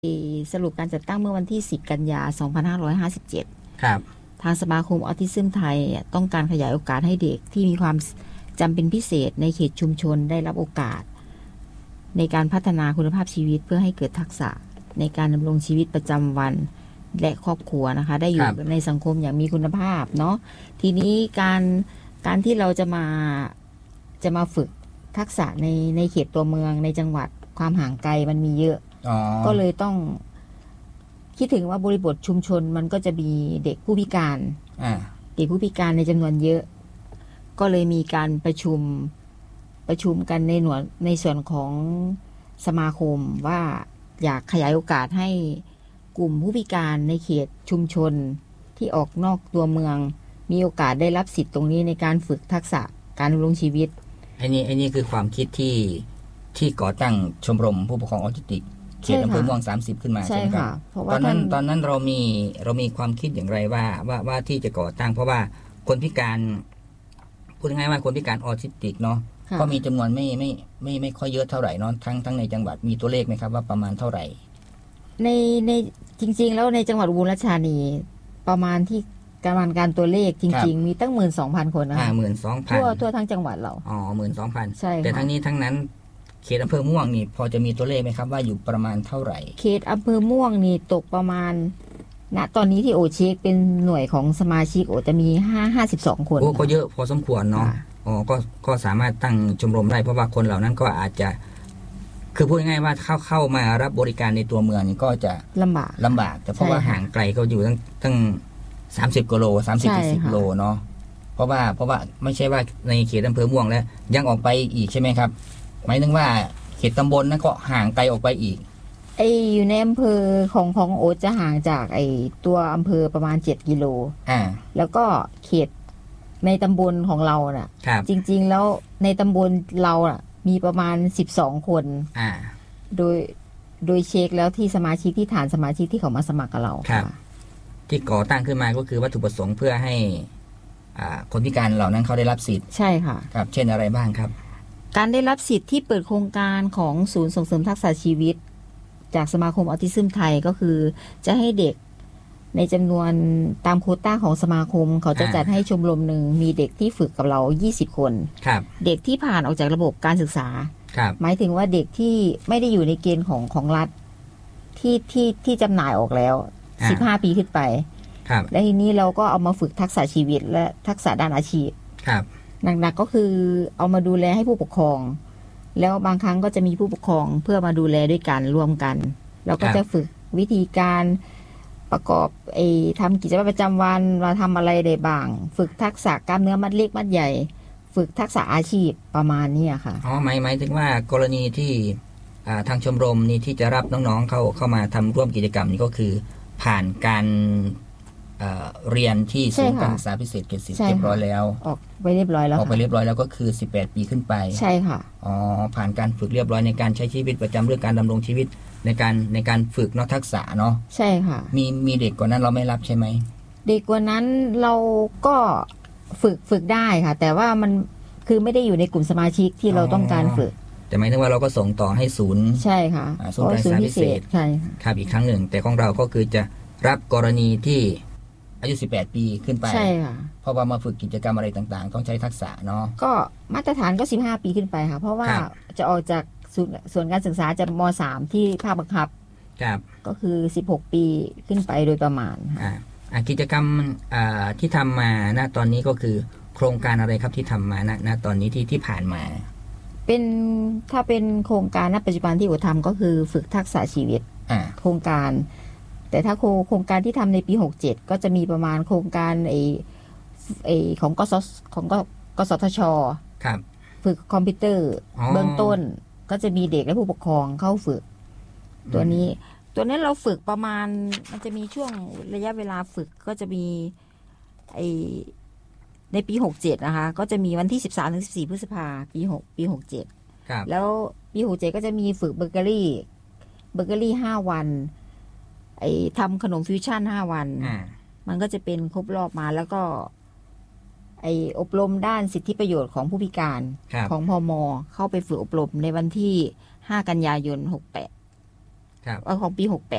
สรุปการจัดตั้งเมื่อวันที่10กันยา2557 ครับทางสมาคมออทิซึมไทยต้องการขยายโอกาสให้เด็กที่มีความจำเป็นพิเศษในเขตชุมชนได้รับโอกาสในการพัฒนาคุณภาพชีวิตเพื่อให้เกิดทักษะในการดำรงชีวิตประจำวันและครอบครัวนะคะได้อยู่ในสังคมอย่างมีคุณภาพเนาะทีนี้การที่เราจะมาฝึกทักษะในเขตตัวเมืองในจังหวัดความห่างไกลมันมีเยอะก็เลยต้องคิดถึงว่าบริบทชุมชนมันก็จะมีเด็กผู้พิการเด็กผู้พิการในจำนวนเยอะก็เลยมีการประชุมกันในส่วนของสมาคมว่าอยากขยายโอกาสให้กลุ่มผู้พิการในเขตชุมชนที่ออกนอกตัวเมืองมีโอกาสได้รับสิทธิ์ตรงนี้ในการฝึกทักษะการดำรงชีวิตไอ้นี่คือความคิดที่ก่อตั้งชมรมผู้ปกครองออทิสติกเขตอำเภอม่วง30ขึ้นมาใช่ไหมครับตอนนั้นเรามีความคิดอย่างไรว่าที่จะก่อตั้งเพราะว่าคนพิการพูดง่ายๆว่าคนพิการออทิสติกเนาะก็มีจำนวนไม่ค่อยเยอะเท่าไหร่เนาะทั้งในจังหวัดมีตัวเลขไหมครับว่าประมาณเท่าไหร่ในจริงๆแล้วในจังหวัดอุบลราชธานีประมาณที่การตัวเลขจริงๆมีตั้ง 12,000 คนนะคะ12,000ทั่วทั้งจังหวัดเรา 12,000 ใช่แต่ทั้งนี้ทั้งนั้นเขตอำเภอม่วงนี่พอจะมีตัวเลขไหมครับว่าอยู่ประมาณเท่าไหร่เขตอำเภอม่วงนี่ตกประมาณณตอนนี้ที่โอเช็คเป็นหน่วยของสมาชิกโอจะมี52คนก็เยอะพอสมควรเนาะก็สามารถตั้งชมรมได้เพราะว่าคนเหล่านั้นก็อาจจะคือพูดง่ายๆว่าเข้ามารับบริการในตัวเมืองนี่ก็จะลำบากแต่เพราะว่าห่างไกลก็อยู่ตั้ง30 กิโล30-40 กิโลเนาะเพราะว่าไม่ใช่ว่าในเขตอำเภอม่วงแล้วยังออกไปอีกใช่ไหมครับหมายถึงว่าเขตตำบลนั้นก็ห่างไกลออกไปอีกอยู่ในอำเภอของโอจะห่างจากตัวอำเภอประมาณ7 กิโลแล้วก็เขตในตำบลของเราน่ะจริงๆแล้วในตำบลเราน่ะมีประมาณ12 คนโดยเช็คแล้วที่สมาชิกที่ฐานสมาชิกที่เขามาสมัครกับเราที่ก่อตั้งขึ้นมาก็คือวัตถุประสงค์เพื่อให้คนพิการเหล่านั้นเขาได้รับสิทธิ์ใช่ค่ะครับเช่นอะไรบ้างครับการได้รับสิทธิ์ที่เปิดโครงการของศูนย์ส่งเสริมทักษะชีวิตจากสมาคมออทิซึมไทยก็คือจะให้เด็กในจำนวนตามโควต้าของสมาคมเขาจะจัดให้ชมรมหนึ่งมีเด็กที่ฝึกกับเรา20 คนเด็กที่ผ่านออกจากระบบการศึกษาหมายถึงว่าเด็กที่ไม่ได้อยู่ในเกณฑ์ของรัฐที่จำหน่ายออกแล้ว15 ปีขึ้นไปและทีนี้เราก็เอามาฝึกทักษะชีวิตและทักษะด้านอาชีพหนักๆก็คือเอามาดูแลให้ผู้ปกครองแล้วบางครั้งก็จะมีผู้ปกครองเพื่อมาดูแลด้วยกันร่วมกันเราก็จะฝึกวิธีการประกอบทำกิจวัตรประจำวันเราทำอะไรได้บ้างฝึกทักษะกล้ามเนื้อมัดเล็กมัดใหญ่ฝึกทักษะอาชีพประมาณนี้ค่ะหมายถึงว่ากรณีที่ทางชมรมนี้ที่จะรับน้องๆเข้ามาทำร่วมกิจกรรมนี้ก็คือผ่านการเรียนที่ศูนย์การศึกษาพิเศษเกษตรเรียบร้อยแล้วออกไปเรียบร้อยแล้วก็คือ18 ปีขึ้นไปใช่ค่ะผ่านการฝึกเรียบร้อยในการใช้ชีวิตประจำเรื่องการดำรงชีวิตในการฝึกนอกทักษะเนาะใช่ค่ะมีเด็กกว่านั้นเราไม่รับใช่ไหมเด็กกว่านั้นเราก็ฝึกได้ค่ะแต่ว่ามันคือไม่ได้อยู่ในกลุ่มสมาชิกที่เราต้องการฝึกแต่หมายถึงว่าเราก็ส่งต่อให้ศูนย์ใช่ค่ะศูนย์การศึกษาพิเศษใช่ครับอีกครั้งหนึ่งแต่ของเราก็คือจะรับกรณีที่อายุ18 ปีขึ้นไปใช่ค่ะเพราะว่ามาฝึกกิจกรรมอะไรต่างๆต้องใช้ทักษะเนาะก็มาตรฐานก็15 ปีขึ้นไปค่ะเพราะว่าจะออกจากส่วนการศึกษาจะม.3 ที่ภาคบังคับก็คือ16 ปีขึ้นไปโดยประมาณกิจกรรมที่ทำมาณตอนนี้ก็คือโครงการอะไรครับที่ทำมาณตอนนี้ที่ผ่านมาถ้าเป็นโครงการณปัจจุบันที่อุทำก็คือฝึกทักษะชีวิตโครงการแต่ถ้าโครงการที่ทำในปี67ก็จะมีประมาณโครงการของกสทช.ฝึกคอมพิวเตอร์เบื้องต้นก็จะมีเด็กและผู้ปกครองเข้าฝึกตัวนี้เราฝึกประมาณมันจะมีช่วงระยะเวลาฝึกก็จะมีในปี67นะคะก็จะมีวันที่13-14 พฤษภาคมปี67แล้วปี67ก็จะมีฝึกเบเกอรี่5 วันทำขนมฟิวชั่น5 วันมันก็จะเป็นครบรอบมาแล้วก็อบรมด้านสิทธิประโยชน์ของผู้พิการของพม.เข้าไปฝึกอบรมในวันที่5 กันยายน68 ครับของปี68